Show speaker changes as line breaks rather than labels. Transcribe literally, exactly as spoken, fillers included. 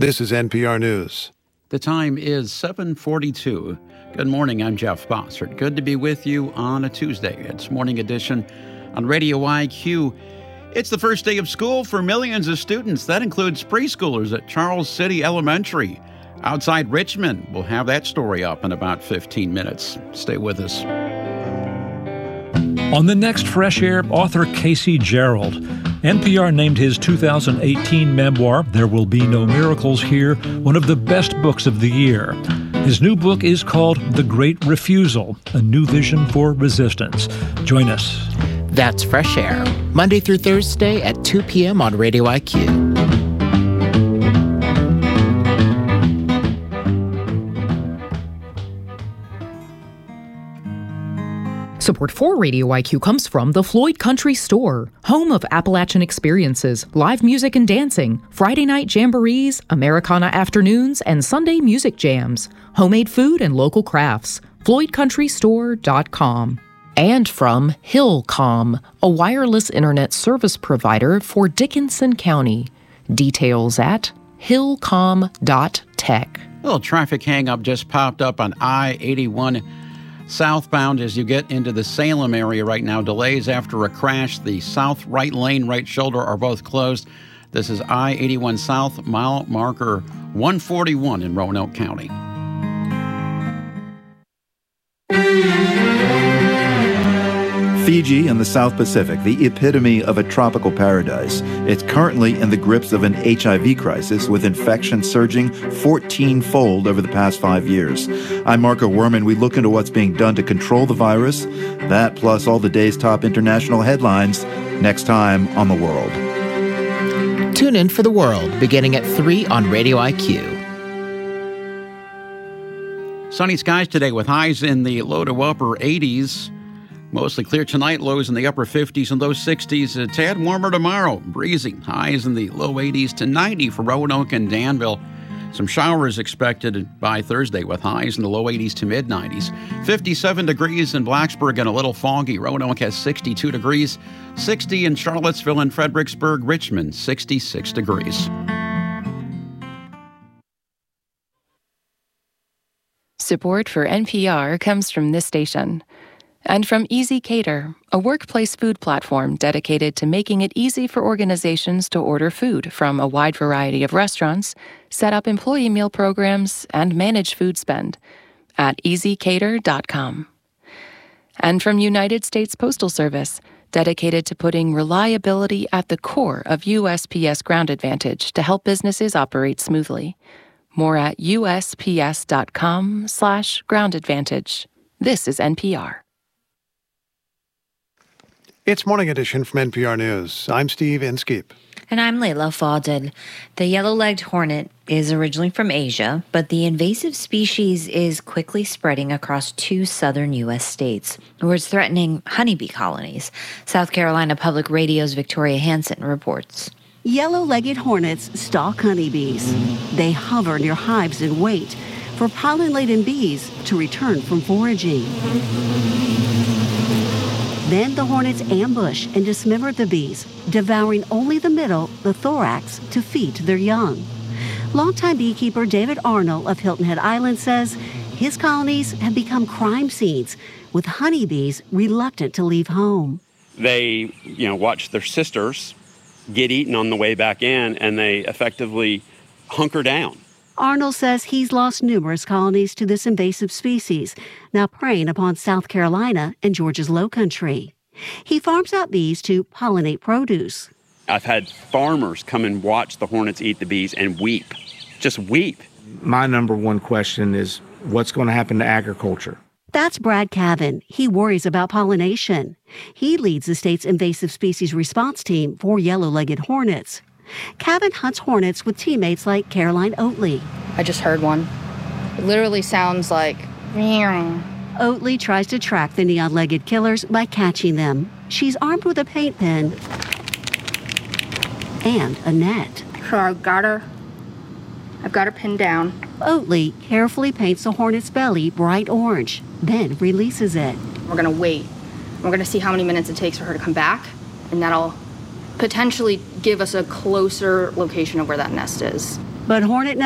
This is N P R News.
The time is seven forty-two. Good morning, I'm Jeff Bossert. Good to be with you on a Tuesday. It's Morning Edition on Radio I Q. It's the first day of school for millions of students. That includes preschoolers at Charles City Elementary outside Richmond. We'll have that story up in about fifteen minutes. Stay with us.
On the next Fresh Air, author Casey Gerald. N P R named his two thousand eighteen memoir, There Will Be No Miracles Here, one of the best books of the year. His new book is called The Great Refusal, a new vision for resistance. Join us.
That's Fresh Air, Monday through Thursday at two p.m. on Radio I Q.
Support for Radio I Q comes from the Floyd Country Store, home of Appalachian experiences, live music and dancing, Friday night jamborees, Americana afternoons, and Sunday music jams, homemade food and local crafts. floyd country store dot com.
And from Hillcom, a wireless internet service provider for Dickinson County. Details at hillcom dot tech.
A little traffic hang-up just popped up on I eighty-one southbound as you get into the Salem area right now. Delays after a crash. The south right lane, right shoulder are both closed. This is I eighty-one South, mile marker one forty-one in Roanoke County.
Fiji in the South Pacific, the epitome of a tropical paradise. It's currently in the grips of an H I V crisis, with infection surging fourteen-fold over the past five years. I'm Marco Werman. We look into what's being done to control the virus. That plus all the day's top international headlines next time on The World.
Tune in for The World, beginning at three on Radio I Q.
Sunny skies today with highs in the low to upper eighties. Mostly clear tonight, lows in the upper fifties and low sixties. A tad warmer tomorrow, breezy. Highs in the low eighties to ninety for Roanoke and Danville. Some showers expected by Thursday with highs in the low eighties to mid nineties. fifty-seven degrees in Blacksburg and a little foggy. Roanoke has sixty-two degrees. sixty in Charlottesville and Fredericksburg. Richmond, sixty-six degrees.
Support for N P R comes from this station. And from Easy Cater, a workplace food platform dedicated to making it easy for organizations to order food from a wide variety of restaurants, set up employee meal programs, and manage food spend at easy cater dot com. And from United States Postal Service, dedicated to putting reliability at the core of U S P S Ground Advantage to help businesses operate smoothly. More at U S P S dot com slash ground advantage. This is N P R.
It's Morning Edition from N P R News. I'm Steve Inskeep.
And I'm Layla Fadel. The yellow-legged hornet is originally from Asia, but the invasive species is quickly spreading across two southern U S states, where it's threatening honeybee colonies. South Carolina Public Radio's Victoria Hansen reports.
Yellow-legged hornets stalk honeybees. They hover near hives and wait for pollen-laden bees to return from foraging. Then the hornets ambush and dismember the bees, devouring only the middle, the thorax, to feed their young. Longtime beekeeper David Arnold of Hilton Head Island says his colonies have become crime scenes, with honeybees reluctant to leave home.
They, you know, watch their sisters get eaten on the way back in, and they effectively hunker down.
Arnold says he's lost numerous colonies to this invasive species, now preying upon South Carolina and Georgia's Low Country. He farms out bees to pollinate produce.
I've had farmers come and watch the hornets eat the bees and weep, just weep.
My number one question is, what's going to happen to agriculture?
That's Brad Cavan. He worries about pollination. He leads the state's invasive species response team for yellow-legged hornets. Cavan hunts hornets with teammates like Caroline Oatley.
I just heard one. It literally sounds like meow.
Oatley tries to track the neon-legged killers by catching them. She's armed with a paint pen and a net.
So I've got her, I've got her pinned down.
Oatley carefully paints the hornet's belly bright orange, then releases it.
We're gonna wait. We're gonna see how many minutes it takes for her to come back, and that'll potentially give us a closer location of where that nest is.
But hornet